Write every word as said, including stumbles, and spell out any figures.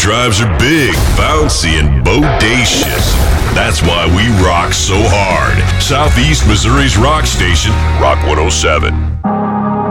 drives are big, bouncy, and bodacious. That's why we rock so hard. Southeast Missouri's rock station, Rock one oh seven.